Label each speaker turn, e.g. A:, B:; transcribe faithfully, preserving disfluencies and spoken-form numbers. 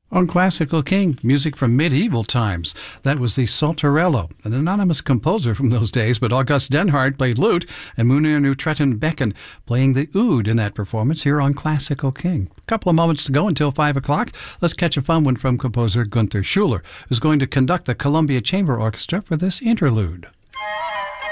A: On Classical King, music from medieval times. That was the Saltarello, an anonymous composer from those days, but August Denhard played lute and Munir Nutretten Becken playing the oud in that performance here on Classical King. A couple of moments to go until five o'clock. Let's catch a fun one from composer Gunther Schuller, who's going to conduct the Columbia Chamber Orchestra for this interlude.